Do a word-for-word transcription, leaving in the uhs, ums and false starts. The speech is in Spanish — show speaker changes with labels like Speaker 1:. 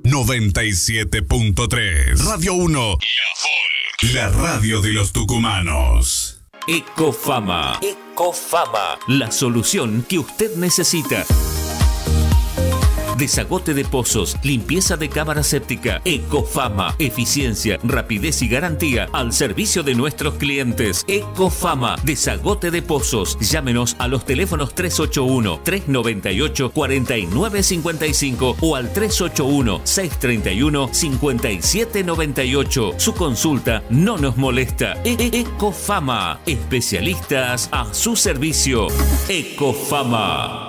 Speaker 1: noventa y siete punto tres. Radio uno. La radio de los tucumanos.
Speaker 2: Ecofama. Ecofama. La solución que usted necesita. Desagote de pozos, limpieza de cámara séptica. Ecofama, eficiencia, rapidez y garantía al servicio de nuestros clientes. Ecofama, desagote de pozos. Llámenos a los teléfonos tres ocho uno, tres nueve ocho, cuatro nueve cinco cinco o al tres ocho uno, seis tres uno, cinco siete nueve ocho. Su consulta no nos molesta. E- e- Ecofama, especialistas a su servicio. Ecofama.